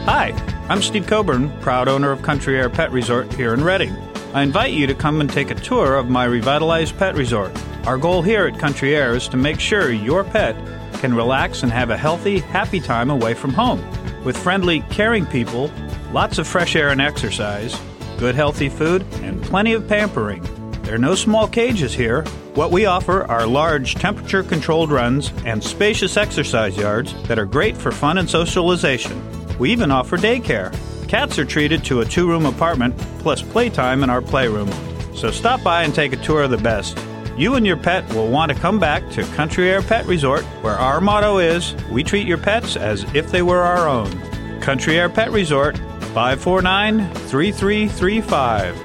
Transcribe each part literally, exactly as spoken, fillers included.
Hi, I'm Steve Coburn, proud owner of Country Air Pet Resort here in Reading. I invite you to come and take a tour of my revitalized pet resort. Our goal here at Country Air is to make sure your pet can relax and have a healthy, happy time away from home. With friendly, caring people, lots of fresh air and exercise, good healthy food, and plenty of pampering. There are no small cages here. What we offer are large temperature-controlled runs and spacious exercise yards that are great for fun and socialization. We even offer daycare. Cats are treated to a two-room apartment plus playtime in our playroom. So stop by and take a tour of the best. You and your pet will want to come back to Country Air Pet Resort, where our motto is, we treat your pets as if they were our own. Country Air Pet Resort, five four nine, three three three five.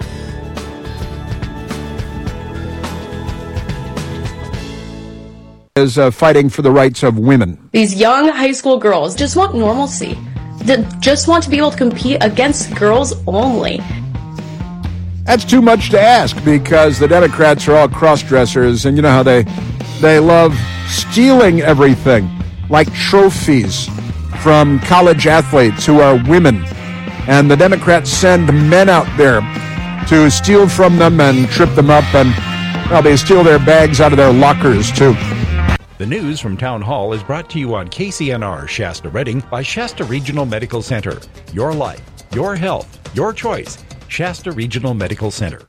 Is uh, fighting for the rights of women. These young high school girls just want normalcy. They just want to be able to compete against girls only. That's too much to ask because the Democrats are all cross-dressers, and you know how they they love stealing everything, like trophies from college athletes who are women. And the Democrats send men out there to steal from them and trip them up, and well, they steal their bags out of their lockers, too. The news from Town Hall is brought to you on K C N R Shasta Reading by Shasta Regional Medical Center. Your life, your health, your choice. Shasta Regional Medical Center.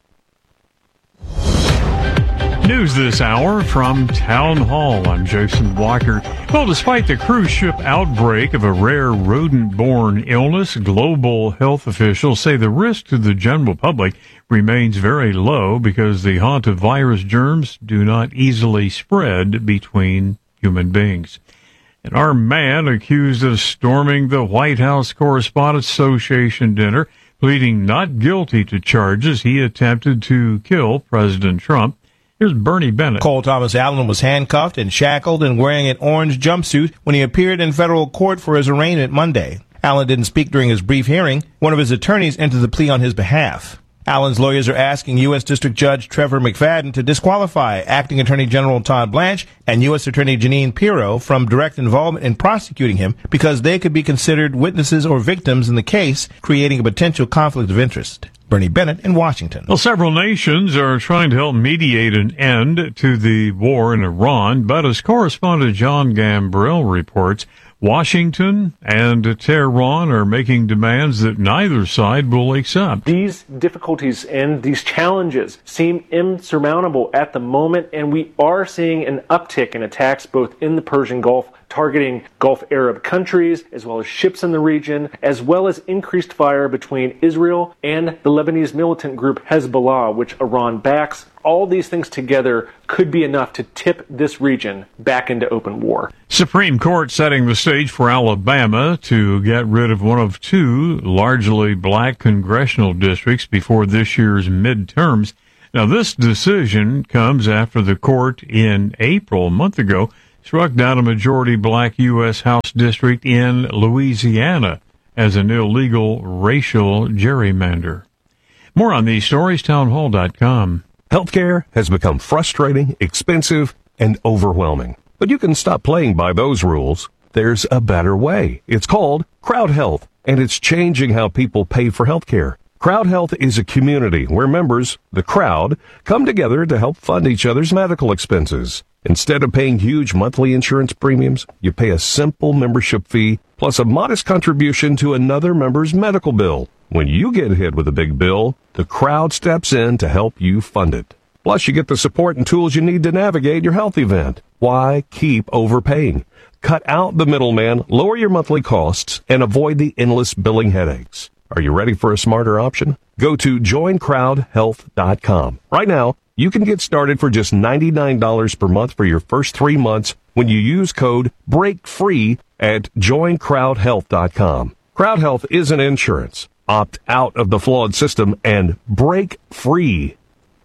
News this hour from Town Hall. I'm Jason Walker. Well, despite the cruise ship outbreak of a rare rodent-borne illness, global health officials say the risk to the general public remains very low because the hantavirus germs do not easily spread between human beings. An armed man accused of storming the White House Correspondents' Association dinner, pleading not guilty to charges he attempted to kill President Trump. Here's Bernie Bennett. Cole Thomas Allen was handcuffed and shackled and wearing an orange jumpsuit when he appeared in federal court for his arraignment Monday. Allen didn't speak during his brief hearing. One of his attorneys entered the plea on his behalf. Allen's lawyers are asking U S. District Judge Trevor McFadden to disqualify Acting Attorney General Todd Blanche and U S. Attorney Jeanine Pirro from direct involvement in prosecuting him because they could be considered witnesses or victims in the case, creating a potential conflict of interest. Bernie Bennett in Washington. Well, several nations are trying to help mediate an end to the war in Iran, but as correspondent John Gambrell reports, Washington and Tehran are making demands that neither side will accept. These difficulties and these challenges seem insurmountable at the moment, and we are seeing an uptick in attacks both in the Persian Gulf, targeting Gulf Arab countries, as well as ships in the region, as well as increased fire between Israel and the Lebanese militant group Hezbollah, which Iran backs. All these things together could be enough to tip this region back into open war. Supreme Court setting the stage for Alabama to get rid of one of two largely black congressional districts before this year's midterms. Now, this decision comes after the court in April, a month ago, struck down a majority black U S House district in Louisiana as an illegal racial gerrymander. More on these stories, townhall dot com. Healthcare has become frustrating, expensive, and overwhelming. But you can stop playing by those rules. There's a better way. It's called Crowd Health, and it's changing how people pay for healthcare. Crowd Health is a community where members, the crowd, come together to help fund each other's medical expenses. Instead of paying huge monthly insurance premiums, you pay a simple membership fee plus a modest contribution to another member's medical bill. When you get hit with a big bill, the crowd steps in to help you fund it. Plus, you get the support and tools you need to navigate your health event. Why keep overpaying? Cut out the middleman, lower your monthly costs, and avoid the endless billing headaches. Are you ready for a smarter option? Go to join crowd health dot com. Right now, you can get started for just ninety-nine dollars per month for your first three months when you use code BREAKFREE at join crowd health dot com. Crowd Health isn't insurance. Opt out of the flawed system and break free.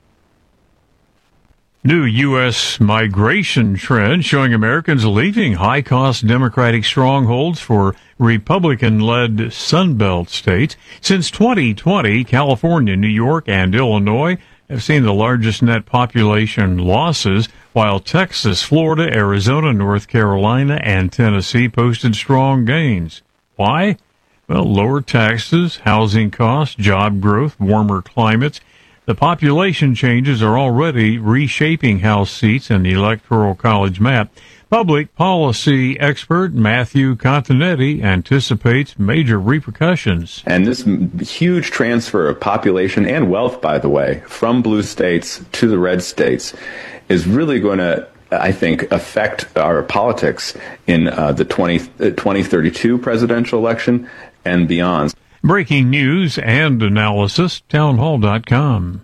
New U S migration trend showing Americans leaving high-cost Democratic strongholds for Republican-led Sunbelt states. Since twenty twenty, California, New York, and Illinois have seen the largest net population losses, while Texas, Florida, Arizona, North Carolina, and Tennessee posted strong gains. Why? Well, lower taxes, housing costs, job growth, warmer climates. The population changes are already reshaping House seats in the Electoral College map. Public policy expert Matthew Continetti anticipates major repercussions. And this huge transfer of population and wealth, by the way, from blue states to the red states is really going to, I think, affect our politics in uh, the twenty thirty-two presidential election and beyond. Breaking news and analysis, townhall dot com.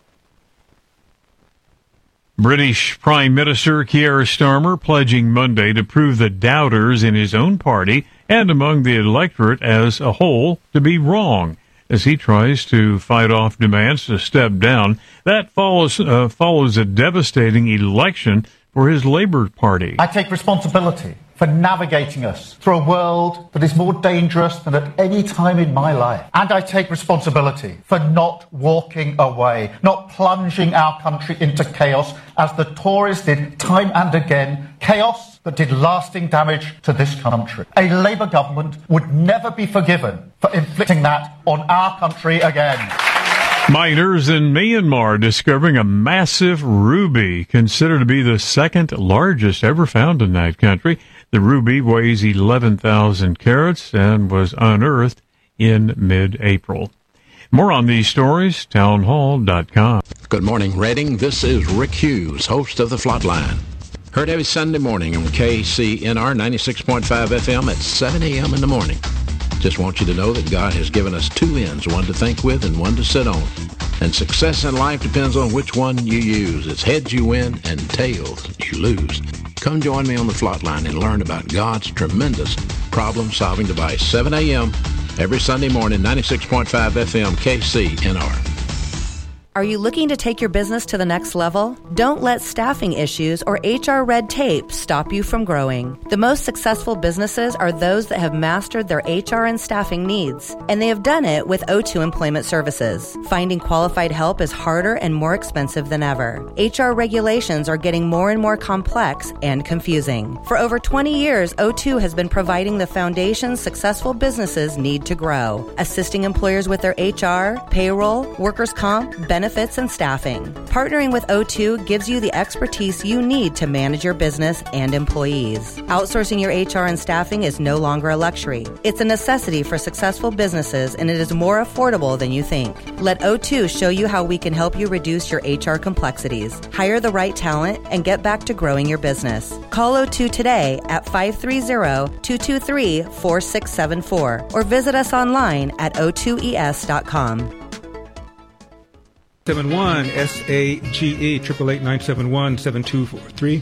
British Prime Minister Keir Starmer pledging Monday to prove the doubters in his own party and among the electorate as a whole to be wrong as he tries to fight off demands to step down. That follows, uh, follows a devastating election for his Labour Party. I take responsibility for navigating us through a world that is more dangerous than at any time in my life. And I take responsibility for not walking away, not plunging our country into chaos as the Tories did time and again, chaos that did lasting damage to this country. A Labour government would never be forgiven for inflicting that on our country again. Miners in Myanmar discovering a massive ruby, considered to be the second largest ever found in that country. The ruby weighs eleven thousand carats and was unearthed in mid-April. More on these stories, townhall dot com. Good morning, Reading. This is Rick Hughes, host of The Flatline. Heard every Sunday morning on K C N R ninety-six point five F M at seven a.m. in the morning. Just want you to know that God has given us two ends, one to think with and one to sit on. And success in life depends on which one you use. It's heads you win and tails you lose. Come join me on the Flatline and learn about God's tremendous problem-solving device. seven a.m. every Sunday morning, ninety-six point five F M, K C N R. Are you looking to take your business to the next level? Don't let staffing issues or H R red tape stop you from growing. The most successful businesses are those that have mastered their H R and staffing needs, and they have done it with O two Employment Services. Finding qualified help is harder and more expensive than ever. H R regulations are getting more and more complex and confusing. For over twenty years, O two has been providing the foundation successful businesses need to grow, assisting employers with their H R, payroll, workers' comp, benefits, and staffing. Partnering with O two gives you the expertise you need to manage your business and employees. Outsourcing your H R and staffing is no longer a luxury. It's a necessity for successful businesses, and it is more affordable than you think. Let O two show you how we can help you reduce your H R complexities, hire the right talent, and get back to growing your business. Call O two today at five three zero, two two three, four six seven four or visit us online at O two E S dot com. seven one S A G E, eight eight eight, nine seven one, seven two four three.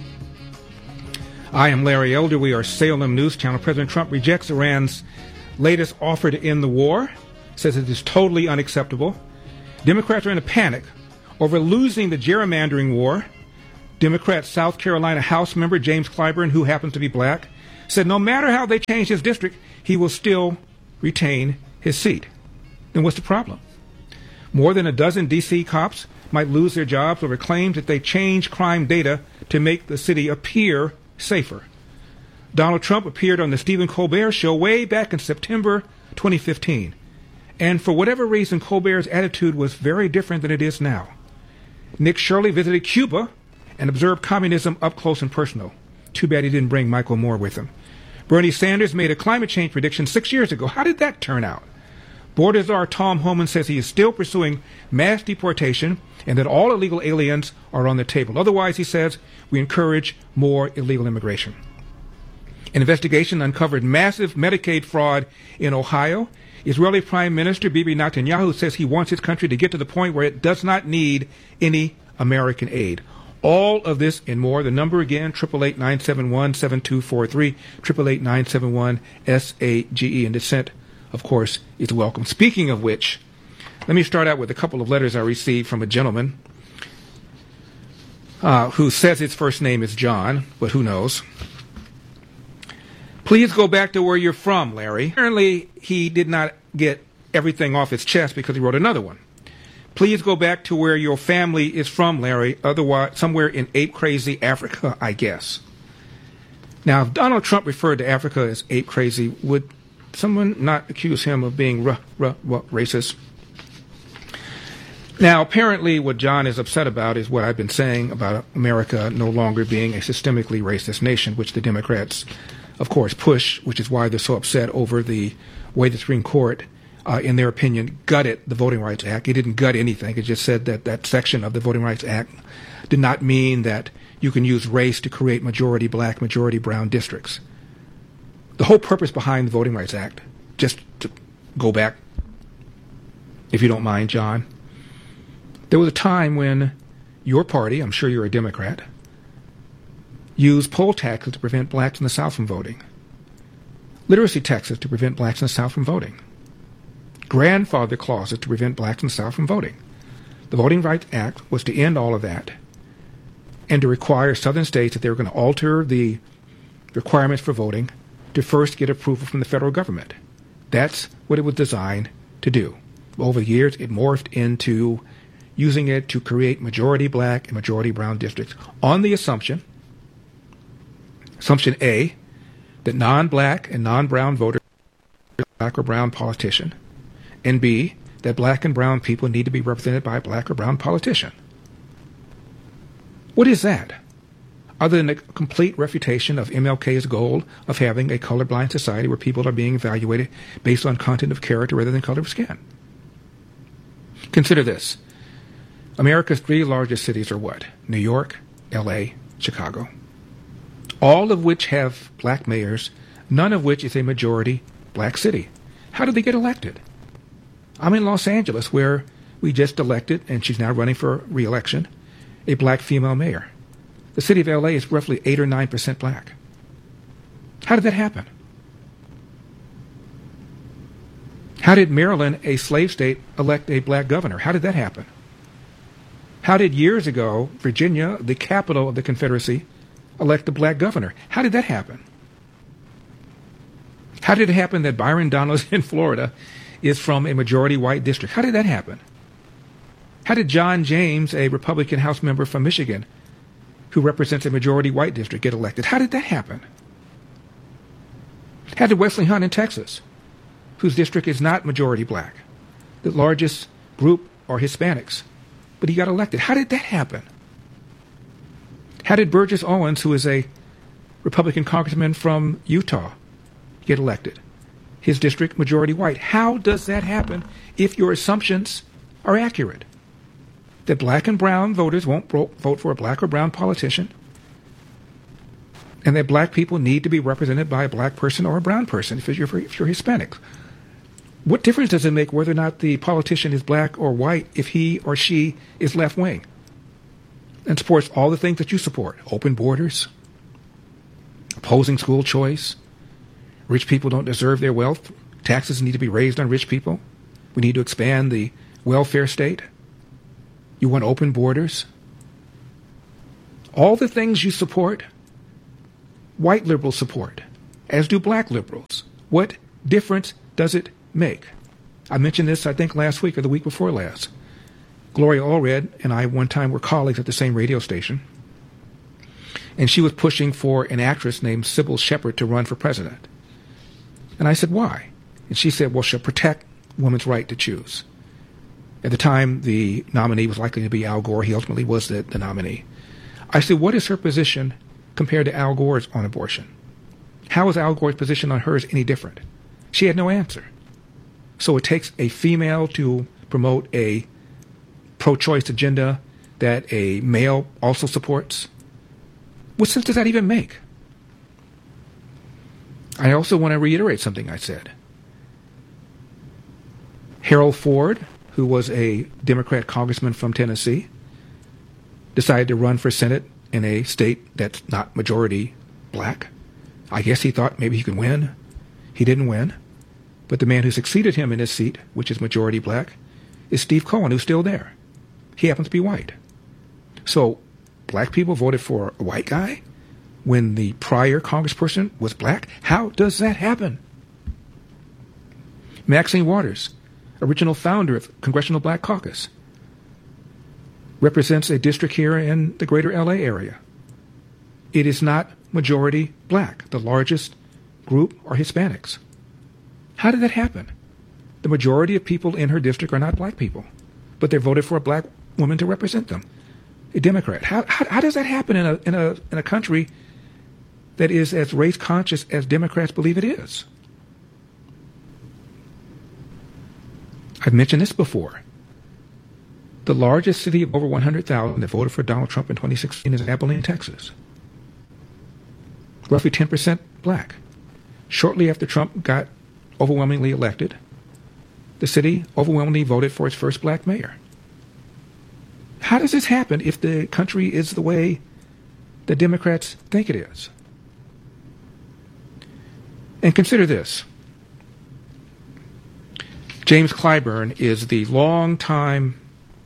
I am Larry Elder. We are Salem News Channel. President Trump rejects Iran's latest offer to end the war, says it is totally unacceptable. Democrats are in a panic over losing the gerrymandering war. Democrat South Carolina House member James Clyburn, who happens to be black, said no matter how they change his district, he will still retain his seat. Then what's the problem? More than a dozen D C cops might lose their jobs over claims that they changed crime data to make the city appear safer. Donald Trump appeared on the Stephen Colbert Show way back in September twenty fifteen. And for whatever reason, Colbert's attitude was very different than it is now. Nick Shirley visited Cuba and observed communism up close and personal. Too bad he didn't bring Michael Moore with him. Bernie Sanders made a climate change prediction six years ago. How did that turn out? Border czar Tom Homan says he is still pursuing mass deportation and that all illegal aliens are on the table. Otherwise, he says, we encourage more illegal immigration. An investigation uncovered massive Medicaid fraud in Ohio. Israeli Prime Minister Bibi Netanyahu says he wants his country to get to the point where it does not need any American aid. All of this and more. The number again, eight eight eight, nine seven one, seven two four three, eight eight eight, nine seven one, S A G E. And dissent, of course, is welcome. Speaking of which, let me start out with a couple of letters I received from a gentleman uh, who says his first name is John, but who knows. Please go back to where you're from, Larry. Apparently, he did not get everything off his chest because he wrote another one. Please go back to where your family is from, Larry, otherwise somewhere in ape-crazy Africa, I guess. Now, if Donald Trump referred to Africa as ape-crazy, would someone not accuse him of being r- r- r- racist? Now, apparently what John is upset about is what I've been saying about America no longer being a systemically racist nation, which the Democrats, of course, push, which is why they're so upset over the way the Supreme Court, uh, in their opinion, gutted the Voting Rights Act. It didn't gut anything. It just said that that section of the Voting Rights Act did not mean that you can use race to create majority black, majority brown districts. The whole purpose behind the Voting Rights Act, just to go back, if you don't mind, John, there was a time when your party, I'm sure you're a Democrat, used poll taxes to prevent blacks in the South from voting, literacy taxes to prevent blacks in the South from voting, grandfather clauses to prevent blacks in the South from voting. The Voting Rights Act was to end all of that and to require southern states, that they were going to alter the requirements for voting, to first get approval from the federal government. That's what it was designed to do. Over the years, it morphed into using it to create majority black and majority brown districts on the assumption, assumption A, that non-black and non-brown voters are black or brown politician, and B, that black and brown people need to be represented by a black or brown politician. What is that? Other than a complete refutation of M L K's goal of having a colorblind society where people are being evaluated based on content of character rather than color of skin. Consider this. America's three largest cities are what? New York, L A, Chicago. All of which have black mayors, none of which is a majority black city. How did they get elected? I'm in Los Angeles, where we just elected, and she's now running for re-election, a black female mayor. The city of L A is roughly eight or nine percent black. How did that happen? How did Maryland, a slave state, elect a black governor? How did that happen? How did years ago Virginia, the capital of the Confederacy, elect a black governor? How did that happen? How did it happen that Byron Donalds in Florida is from a majority white district? How did that happen? How did John James, a Republican House member from Michigan, who represents a majority white district, get elected? How did that happen? How did Wesley Hunt in Texas, whose district is not majority black, the largest group are Hispanics, but he got elected? How did that happen? How did Burgess Owens, who is a Republican congressman from Utah, get elected? His district, majority white. How does that happen if your assumptions are accurate? That black and brown voters won't vote for a black or brown politician, and that black people need to be represented by a black person or a brown person if you're, if you're Hispanic. What difference does it make whether or not the politician is black or white if he or she is left-wing and supports all the things that you support? Open borders, opposing school choice, rich people don't deserve their wealth, taxes need to be raised on rich people, we need to expand the welfare state, you want open borders. All the things you support, white liberals support, as do black liberals. What difference does it make? I mentioned this, I think, last week or the week before last. Gloria Allred and I one time were colleagues at the same radio station, and she was pushing for an actress named Sybil Shepherd to run for president. And I said, why? And she said, well, she'll protect women's right to choose. At the time, the nominee was likely to be Al Gore. He ultimately was the, the nominee. I said, what is her position compared to Al Gore's on abortion? How is Al Gore's position on hers any different? She had no answer. So it takes a female to promote a pro-choice agenda that a male also supports? What sense does that even make? I also want to reiterate something I said. Harold Ford, who was a Democrat congressman from Tennessee, decided to run for Senate in a state that's not majority black. I guess he thought maybe he could win. He didn't win. But the man who succeeded him in his seat, which is majority black, is Steve Cohen, who's still there. He happens to be white. So black people voted for a white guy when the prior congressperson was black? How does that happen? Maxine Waters, original founder of Congressional Black Caucus, represents a district here in the greater L A area. It is not majority black. The largest group are Hispanics. How did that happen? The majority of people in her district are not black people, but they voted for a black woman to represent them, a Democrat. How, how, how does that happen in a, in a, in a country that is as race conscious as Democrats believe it is? I've mentioned this before. The largest city of over one hundred thousand that voted for Donald Trump in twenty sixteen is Abilene, Texas. Roughly ten percent black. Shortly after Trump got overwhelmingly elected, the city overwhelmingly voted for its first black mayor. How does this happen if the country is the way the Democrats think it is? And consider this. James Clyburn is the longtime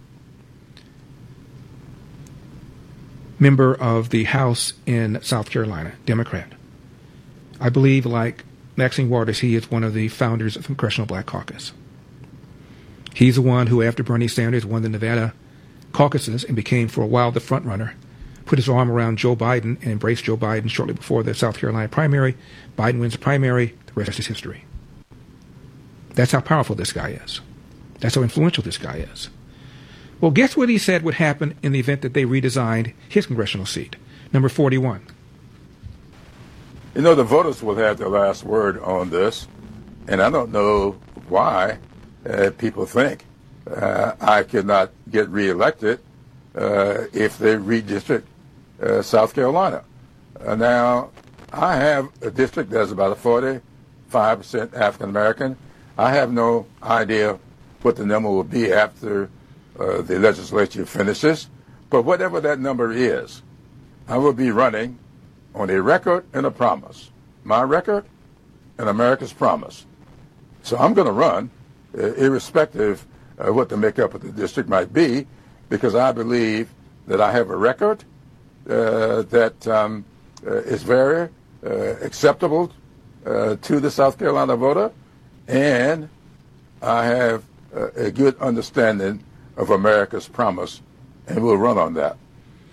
member of the House in South Carolina, Democrat. I believe, like Maxine Waters, he is one of the founders of the Congressional Black Caucus. He's the one who, after Bernie Sanders won the Nevada caucuses and became for a while the front runner, put his arm around Joe Biden and embraced Joe Biden shortly before the South Carolina primary. Biden wins the primary. The rest is history. That's how powerful this guy is. That's how influential this guy is. Well, guess what he said would happen in the event that they redesigned his congressional seat? Number forty-one. You know, the voters will have the last word on this, and I don't know why uh, people think uh, I could not get reelected uh, if they redistrict uh, South Carolina. Uh, now, I have a district that's about a forty-five percent African American. I have no idea what the number will be after uh, the legislature finishes, but whatever that number is, I will be running on a record and a promise. My record and America's promise. So I'm going to run, uh, irrespective of what the makeup of the district might be, because I believe that I have a record uh, that um, uh, is very uh, acceptable uh, to the South Carolina voter, and I have uh, a good understanding of America's promise, and we'll run on that.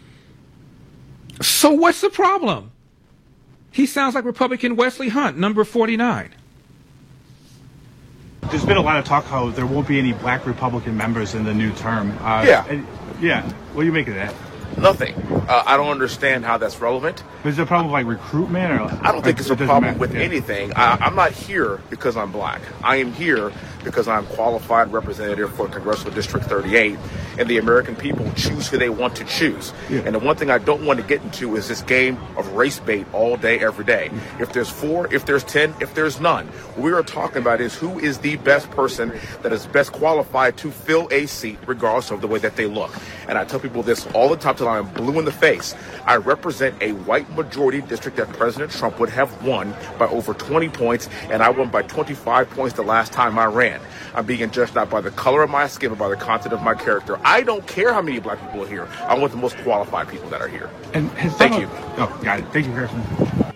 So what's the problem? He sounds like Republican Wesley Hunt, number forty-nine. There's been a lot of talk how there won't be any black Republican members in the new term. Uh, yeah. And, yeah. What do you make of that? Nothing. Uh, I don't understand how that's relevant. Is there a problem with like recruitment? Or, I don't think it's a problem matter. with yeah. anything. I, I'm not here because I'm black. I am here because I'm qualified representative for Congressional District thirty-eight, and the American people choose who they want to choose. Yeah. And the one thing I don't want to get into is this game of race bait all day, every day. Mm-hmm. If there's four, if there's ten, if there's none, what we are talking about is who is the best person that is best qualified to fill a seat, regardless of the way that they look. And I tell people this all the time till I'm blue in the face. I represent a white majority district that President Trump would have won by over twenty points, and I won by twenty-five points the last time I ran. I'm being judged not by the color of my skin, but by the content of my character. I don't care how many black people are here. I want the most qualified people that are here. And has Thank Donald, you. Oh, got it. Thank you, Harrison.